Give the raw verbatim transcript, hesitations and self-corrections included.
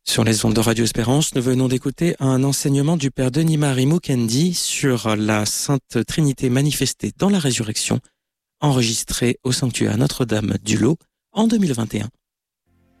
Sur les ondes de Radio Espérance, nous venons d'écouter un enseignement du père Denis-Marie Mukendi sur la Sainte Trinité manifestée dans la résurrection, enregistré au sanctuaire Notre-Dame du Lot en deux mille vingt et un.